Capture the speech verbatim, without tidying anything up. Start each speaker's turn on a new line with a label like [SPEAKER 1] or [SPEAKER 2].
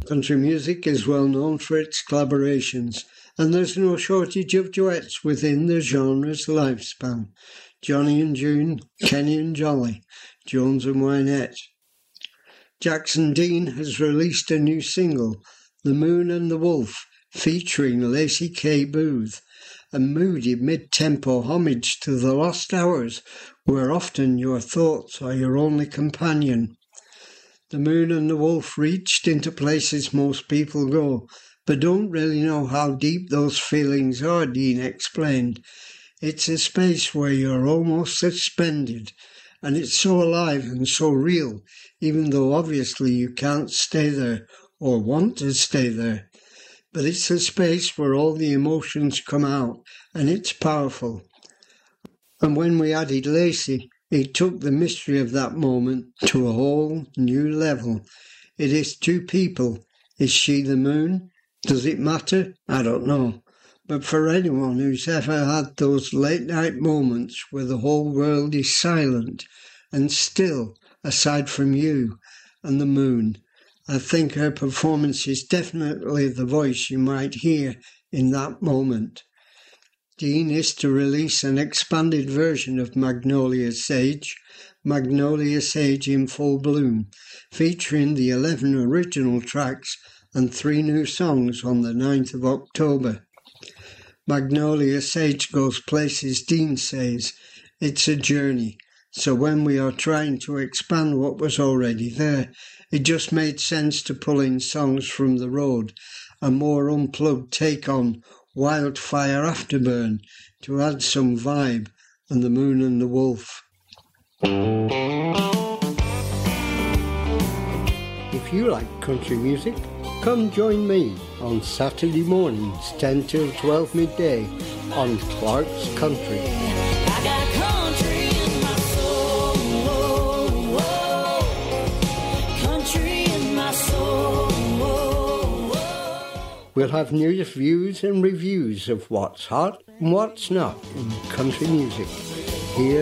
[SPEAKER 1] Country music is well known for its collaborations, and there's no shortage of duets within the genre's lifespan. Johnny and June, Kenny and Jolly, Jones and Wynette. Jackson Dean has released a new single, The Moon and the Wolf, featuring Lacey K. Booth, a moody mid-tempo homage to the lost hours where often your thoughts are your only companion. The Moon and the Wolf reached into places most people go, but don't really know how deep those feelings are, Dean explained. It's a space where you're almost suspended, and it's so alive and so real, even though obviously you can't stay there or want to stay there. But it's a space where all the emotions come out, and it's powerful. And when we added Lacey, it took the mystery of that moment to a whole new level. It is two people. Is she the moon? Does it matter? I don't know. But for anyone who's ever had those late-night moments where the whole world is silent and still, aside from you and the moon, I think her performance is definitely the voice you might hear in that moment. Dean is to release an expanded version of Magnolia Sage, Magnolia Sage in Full Bloom, featuring the eleven original tracks and three new songs on the ninth of October. Magnolia Sage goes places, Dean says. It's a journey, so when we are trying to expand what was already there, it just made sense to pull in songs from the road, a more unplugged take on Wildfire Afterburn to add some vibe, and The Moon and the Wolf. If you like country music, come join me on Saturday mornings ten till twelve midday on Clark's Country.
[SPEAKER 2] I got country in my soul, country in my soul.
[SPEAKER 1] We'll have news, views and reviews of what's hot and what's not in country music here